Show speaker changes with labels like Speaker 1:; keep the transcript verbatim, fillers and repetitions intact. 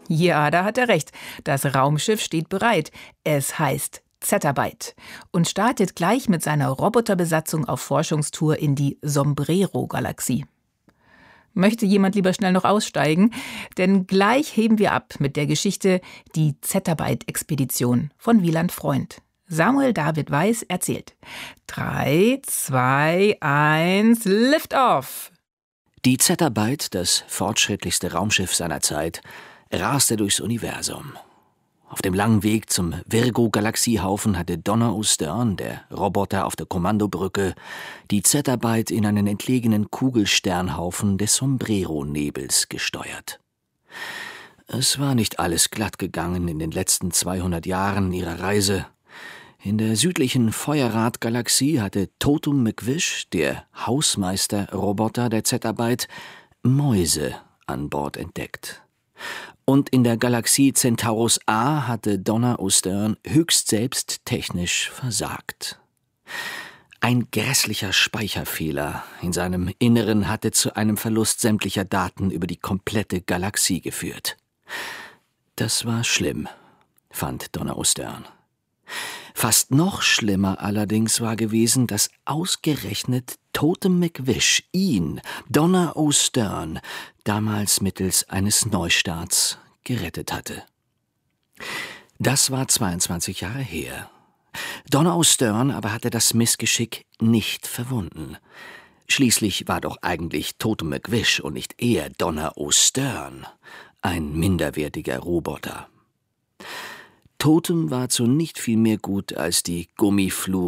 Speaker 1: Ja, da hat er recht. Das Raumschiff steht bereit. Es heißt Zettabyte und startet gleich mit seiner Roboterbesatzung auf Forschungstour in die Sombrero-Galaxie. Möchte jemand lieber schnell noch aussteigen? Denn gleich heben wir ab mit der Geschichte Die Zettabyte-Expedition von Wieland Freund. Samuel David Weiß erzählt. Drei, zwei, eins, Lift off!
Speaker 2: Die Zettabyte, das fortschrittlichste Raumschiff seiner Zeit, raste durchs Universum. Auf dem langen Weg zum Virgo-Galaxiehaufen hatte Donner O'Stern, der Roboter auf der Kommandobrücke, die Zettabyte in einen entlegenen Kugelsternhaufen des Sombrero-Nebels gesteuert. Es war nicht alles glatt gegangen in den letzten zweihundert Jahren ihrer Reise. In der südlichen Feuerrad-Galaxie hatte Totum McVish, der Hausmeister-Roboter der Zettabyte, Mäuse an Bord entdeckt. Und in der Galaxie Centaurus A hatte Donner O'Stern höchst selbst technisch versagt. Ein grässlicher Speicherfehler in seinem Inneren hatte zu einem Verlust sämtlicher Daten über die komplette Galaxie geführt. Das war schlimm, fand Donner O'Stern. Fast noch schlimmer allerdings war gewesen, dass ausgerechnet Totem McVish ihn, Donner O'Stern, damals mittels eines Neustarts gerettet hatte. Das war zweiundzwanzig Jahre her. Donner O'Stern aber hatte das Missgeschick nicht verwunden. Schließlich war doch eigentlich Totem McVish und nicht er, Donner O'Stern, ein minderwertiger Roboter. Totem war zu nicht viel mehr gut als die Gummiflure